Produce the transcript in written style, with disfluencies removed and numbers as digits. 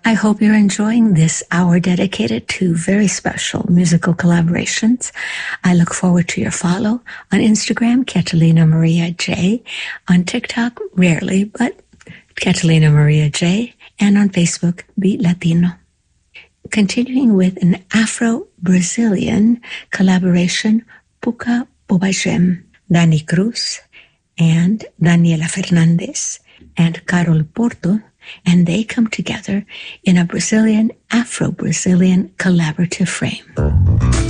I hope you're enjoying this hour dedicated to very special musical collaborations. I look forward to your follow on Instagram, Catalina Maria J, on TikTok, rarely, but Catalina Maria J, and on Facebook, Beat Latino. Continuing with an Afro-Brazilian collaboration, Puka Pobajem, Dani Cruz, and Daniela Fernandez, and Carol Porto, and they come together in a Brazilian, Afro-Brazilian collaborative frame.